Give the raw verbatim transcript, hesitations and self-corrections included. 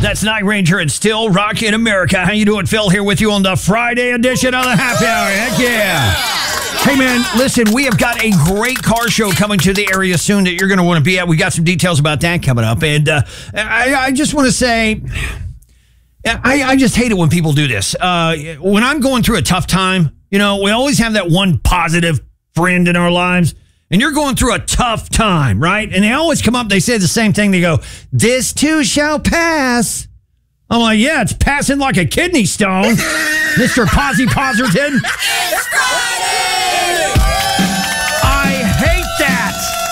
That's Night Ranger and Still Rockin' America. How you doing, Phil? Here with you on the Friday edition of the Happy Hour. Heck yeah. Hey, man, listen, we have got a great car show coming to the area soon that you're going to want to be at. We got some details about that coming up. And uh, I, I just want to say, I, I just hate it when people do this. Uh, when I'm going through a tough time, you know, we always have that one positive friend in our lives. And you're going through a tough time, right? And they always come up, they say the same thing. They go, this too shall pass. I'm like, yeah, it's passing like a kidney stone, Mister Posy Posserton. It's Friday!